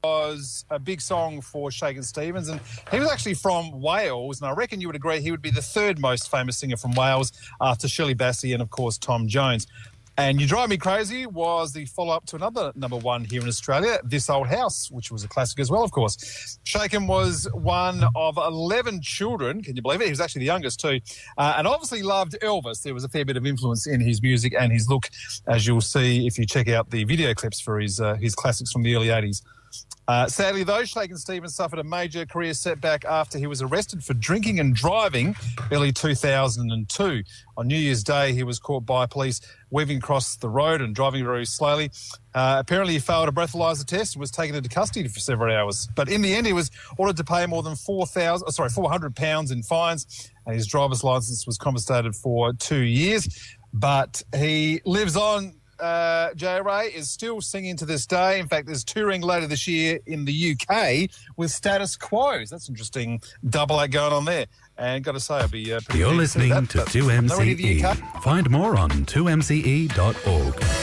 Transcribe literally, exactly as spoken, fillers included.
was a big song for Shakin' Stevens, and he was actually from Wales, and I reckon you would agree he would be the third most famous singer from Wales after Shirley Bassey and, of course, Tom Jones. And You Drive Me Crazy was the follow-up to another number one here in Australia, This Old House, which was a classic as well, of course. Shakin was one of eleven children, can you believe it? He was actually the youngest too, uh, and obviously loved Elvis. There was a fair bit of influence in his music and his look, as you'll see if you check out the video clips for his, uh, his classics from the early eighties. Uh, sadly, though, Shakin' Stevens suffered a major career setback after he was arrested for drinking and driving early two thousand two. On New Year's Day, he was caught by police weaving across the road and driving very slowly. Uh, apparently, he failed a breathalyzer test and was taken into custody for several hours. But in the end, he was ordered to pay more than four thousand, sorry, four hundred pounds in fines, and his driver's licence was confiscated for two years. But he lives on. Uh, J Ray is still singing to this day. In fact, there's touring later this year in the U K with Status Quo. That's interesting double act going on there. And got to say, I'll be uh, pretty You're listening to, to that, two M C E. Find more on two M C E dot org.